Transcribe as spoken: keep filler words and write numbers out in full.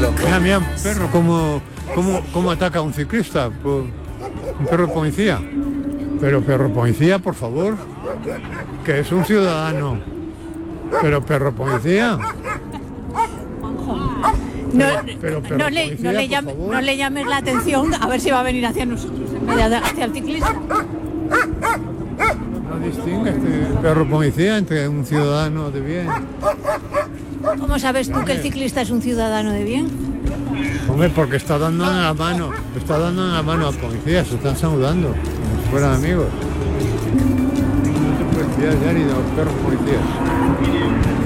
ejemplo. Mira, mira, un perro, ¿cómo, cómo, cómo ataca a un ciclista? Pues, un perro policía. Pero perro policía, por favor, que es un ciudadano. Pero perro policía. No, Pero, pero, no, le, policía, no, le por llame- favor. no le llames la atención a ver si va a venir hacia nosotros en vez de hacia el ciclista. No distingue este perro policía entre un ciudadano de bien. ¿Cómo sabes tú que el ciclista es un ciudadano de bien? Hombre, porque está dando la mano, está dando la mano a policías, se están saludando, como si fueran amigos. No se puede fiar ya ni de los perros policías.